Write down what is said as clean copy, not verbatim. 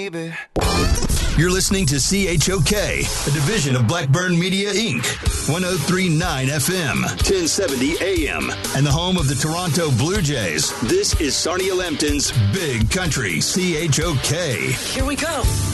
baby. You're listening to CHOK, a division of Blackburn Media, Inc., 103.9 FM, 1070 AM, and the home of the Toronto Blue Jays. This is Sarnia Lambton's Big Country, CHOK. Here we go.